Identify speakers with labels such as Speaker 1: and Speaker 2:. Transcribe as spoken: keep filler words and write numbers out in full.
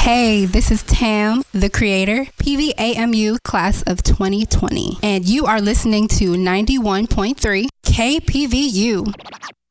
Speaker 1: Hey, this is Tam, the creator, P V A M U class of twenty twenty, and you are listening to ninety-one point three K P V U.